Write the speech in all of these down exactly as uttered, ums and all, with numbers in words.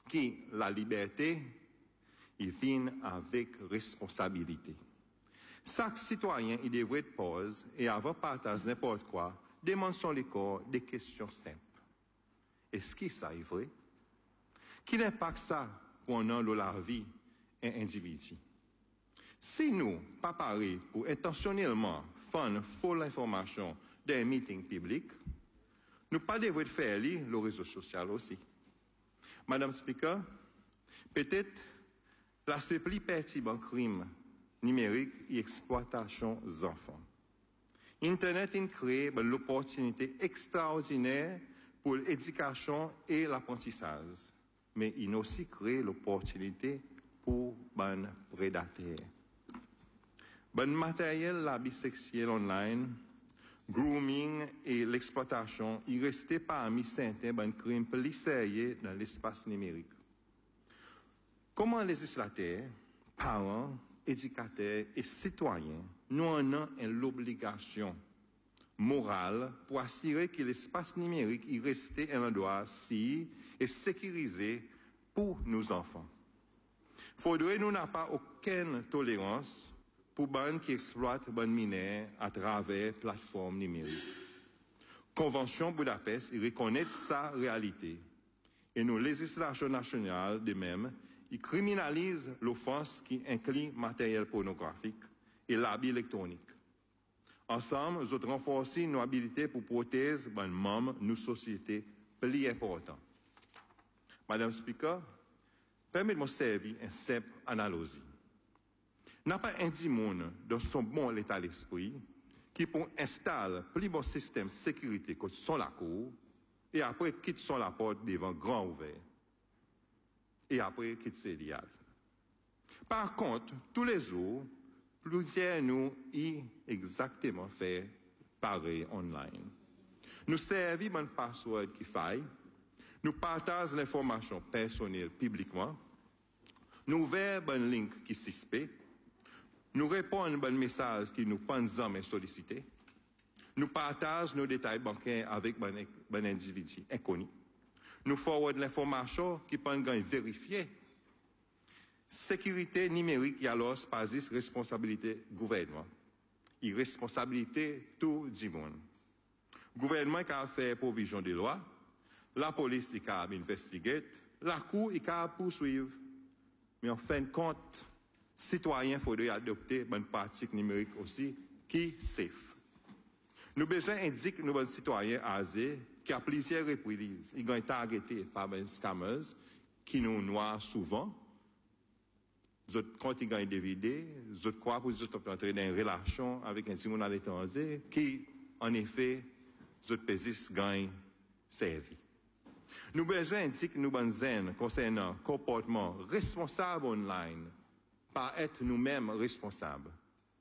qui la liberté, il vient avec responsabilité. Chaque citoyen, il devrait poser et avant partage n'importe quoi, demande son corps des questions simples. Est-ce que ça est vrai? Quel impact ça qu'on a dans la vie d'un individu? Si nous, pas pareil, pour intentionnellement faire fausse information d'un meeting public, nous pas devrions faire lire le réseau social aussi. Madame Speaker, peut-être l'aspect plus pertinent crime numérique et exploitation des enfants. Internet a créé l'opportunité extraordinaire pour l'éducation et l'apprentissage, mais il a aussi créé l'opportunité pour les prédateurs. Le matériel, l'abus sexuel online, grooming et l'exploitation, il restait parmi certains crimes plus sérieux dans l'espace numérique. Comment les législateurs, parents, éducateurs et citoyens, nous en avons l'obligation morale pour assurer que l'espace numérique il restait un endroit sûr et sécurisé pour nos enfants. Il faudrait nous n'avons pas aucune tolérance pour les gens qui exploitent les mineurs à travers les plateformes numériques. Convention Budapest reconnaît sa réalité et nos législations nationales de même ils criminalisent l'offense qui inclut matériel pornographique et l'abus électronique. Ensemble, nous renforçons nos habilités pour protéger les membres de nos sociétés plus importants. Madame Speaker, permettez-moi de servir une simple analogie. N'a pas un monde dans son bon état d'esprit qui peut installer plus bon système de sécurité que son la cour et après quitte son la porte devant grand ouvert. Et après quitte ses diables. Par contre, tous les jours, plusieurs nous y exactement fait pareil online. Nous servons un password qui faille, nous partageons l'information personnelle publiquement, nous ouvrons un link qui suspect, nous répondons à un message qui nous pensons mais sollicité, nous partageons nos détails bancaires avec un individu inconnu, nous forwardons l'information qui peut être vérifiée. Sécurité numérique, il y a alors pas juste responsabilité gouvernement. Il responsabilité tout le monde. Le gouvernement qui a fait provision des lois, la police qui a investigué, la cour qui a poursuivre. Mais en fin de compte, citoyens faudrait adopter une pratique numérique aussi qui est safe. Nous besoin indique nos citoyens âgés qui a plusieurs reprises, ils ont été targetés par des scammers qui nous noient souvent. Quand ils gagnent des vidéos, ils croient qu'ils sont entrés dans une relation avec un Simon à l'étranger qui, en effet, ils peuvent gagner servi. Nous besoin indique nous besoin concernant comportement responsable online, pas être nous-mêmes responsables.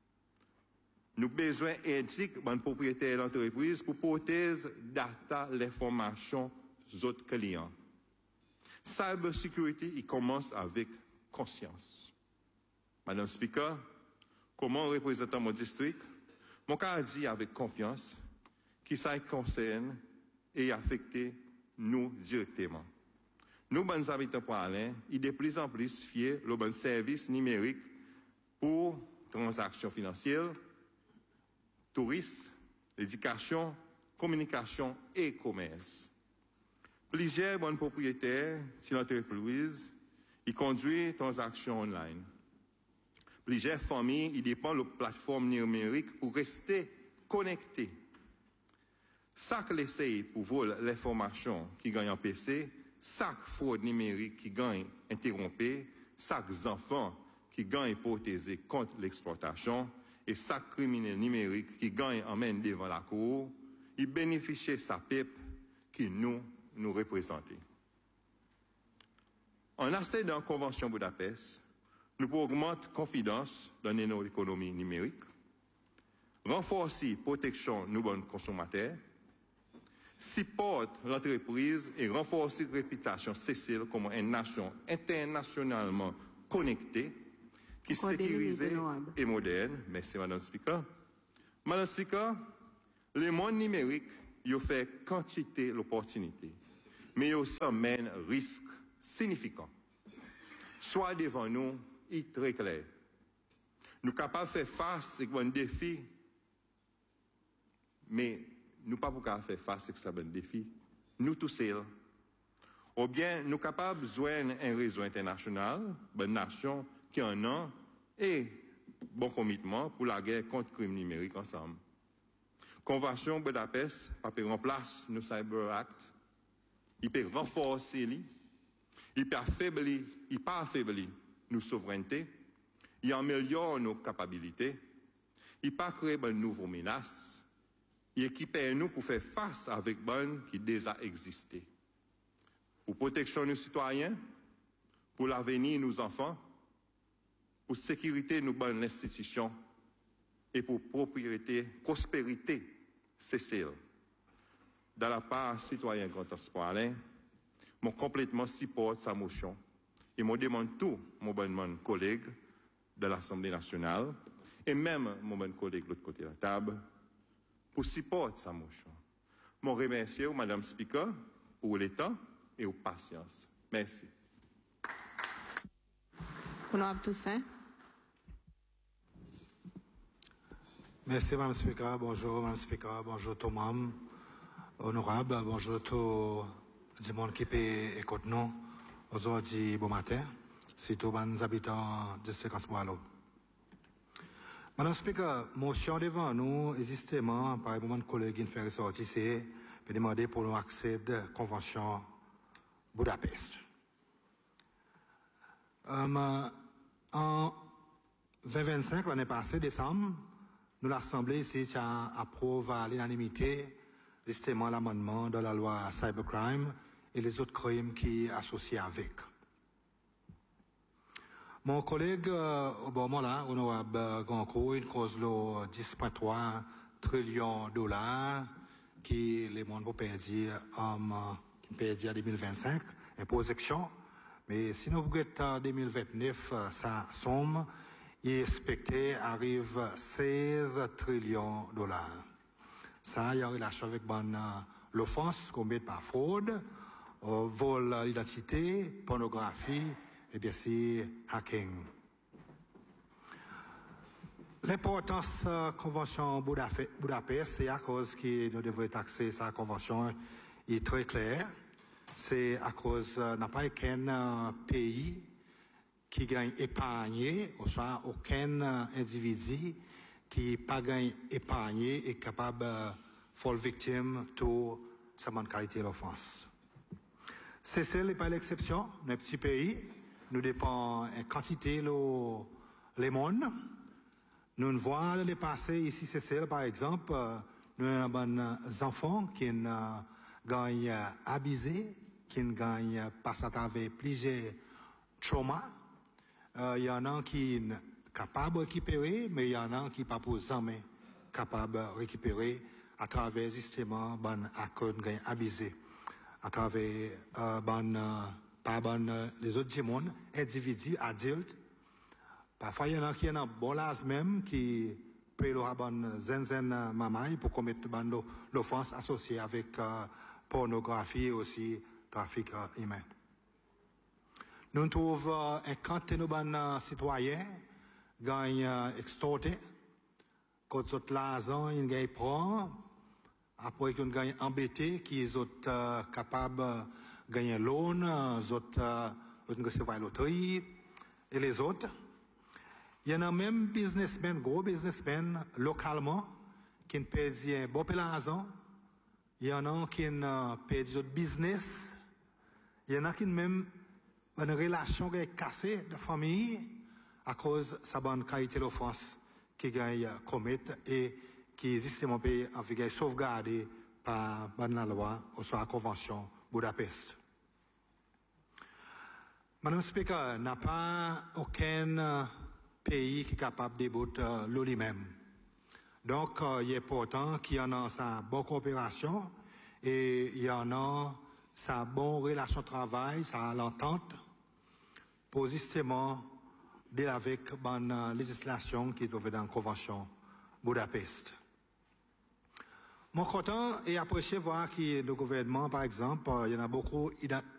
Nous besoin indique les propriétaires d'entreprise pour protéger data l'information des autres clients. Cybersécurité, il commence avec conscience. Madame Speaker, comment représentant mon district, mon cas dit avec confiance qui ça concerne et affecte nous directement. Nous, bonnes habitants pour Alain, il est de plus en plus fiers le bon service numérique pour transactions financières, tourisme, éducation, communication et commerce. Plusieurs bonnes propriétaires sur l'entreprise, ils conduisent transactions online. Plusieurs familles, ils dépendent de la plateforme numérique pour rester connectés. Chaque essai pour voler l'information qui gagne en P C, chaque fraude numérique qui gagne interrompue, chaque enfant qui gagne protégé contre l'exploitation, et chaque criminel numérique qui gagne emmène devant la cour, il bénéficie de sa pipe qui nous, nous représente. En accédant à la Convention Budapest, nous pouvons augmenter la confiance dans notre économie numérique, renforcer la protection de nos consommateurs, supporter l'entreprise et renforcer la réputation Cécile comme une nation internationalement connectée, qui est sécurisée et moderne. Merci, Madame Speaker. Madame Speaker, le monde numérique, il fait quantité d'opportunités, mais il aussi amène risque significant. Soit devant nous, il est très clair. Nous sommes capables de faire face à un défi, mais nous ne sommes pas faire face à ce défi. Nous tous seuls. Ou bien nous sommes capables de joindre un réseau international, une nation qui en a, et bon commitment pour la guerre contre le crime numérique ensemble. Convention Budapest peut remplacer nos Cyber Act, il peut renforcer, il peut affaiblir, il peut affaiblir nos souverainetés, il améliore nos capacités, il peut créer de nouvelles menaces, il équipe nous pour faire face avec bonnes qui déjà existé. Pour protection de nos citoyens, pour l'avenir de nos enfants, pour sécurité de nos bonnes institutions et pour propriété, prospérité, c'est celle. Dans la part citoyen contre Alain, mon complètement supporte sa motion et me demande tout mon bon collègue de l'Assemblée nationale et même mon bon collègue de l'autre côté de la table pour supporter sa motion. Je remercie Madame Speaker pour le temps et pour la patience. Merci. Honorable Toussaint. Merci, Madame Speaker. Bonjour, Madame Speaker. Bonjour, tout le monde. Honorable, bonjour tout le monde qui peut écouter nous aujourd'hui, bon matin, surtout les habitants de ce Casmoalo. Madame Speaker, motion devant nous, existément, par mon collègue qui fait ressortir, c'est de demander pour nous accéder à la Convention Budapest. Um, en vingt vingt-cinq, l'année passée, décembre, nous l'Assemblée ici a approuvé à l'unanimité justement l'amendement de la loi cybercrime et les autres crimes qui sont associés avec. Mon collègue euh, au moment là, honorable Ganco, il cause le dix virgule trois trillions de dollars qui les mondes vont perdre en euh, deux mille vingt-cinq, imposition. Mais si nous regardons en deux mille vingt-neuf, sa somme est expectée arrive seize trillions de dollars. Ça, il y a une relation avec bon, euh, l'offense commise par fraude, euh, vol d'identité, pornographie, et bien sûr, hacking. L'importance de la Convention Budapest, c'est à cause que nous devons taxer sa convention, est très clair. C'est à cause qu'il n'y a pas aucun pays qui gagne épargné, ou soit aucun individu qui pas gagne épargné et capable de faire victime de sa bonne qualité d'offense. C C L n'est pas l'exception. Dans les petits pays, nous dépendons en quantité le, les mondes. Nous voyons les passés ici, C C L par exemple, nous avons des enfants qui gagnent abusés, qui gagnent passer à travers plusieurs traumas. Il y en a qui sont capables de récupérer, mais il y en a qui ne sont pas jamais capables de récupérer à travers justement bon accords abusés, à travers euh, bon, euh, par bon, euh, les autres mondes, individus, adultes. Parfois, il y en a qui ont un bon l'âge même, qui peut leur bon zen zen mamaï pour commettre bon l'offense associée avec euh, pornographie et aussi trafic euh, humain. Nous trouvons euh, un quantité de bon citoyens gagnent euh, extortés. Quand ils ont l'argent, ils gagnent prend. Après qu'ils gagnent embêtés, qu'ils sont euh, capables de gagner loan, ils sont euh, recevoir la loterie et les autres. Il y en a même businessmen, gros businessmen, localement, qui perdent un bon peu d'argent. Il y en a qui euh, perdent d'autres business. Il y en a qui même une relation cassée de famille à cause de sa bonne qualité d'offense qui gagne commettre et qui justement peut être sauvegardé par la loi ou soit la Convention Budapest. Madame Speaker, n'a pas aucun pays qui est capable de débouter l'eau lui-même. Donc, euh, il est important qu'il y en a sa bonne coopération et il y en a sa bonne relation de travail, sa l'entente pour justement dealer avec la législation qui est dans la Convention Budapest. Mon content et apprécié voir que le gouvernement, par exemple, il y en a beaucoup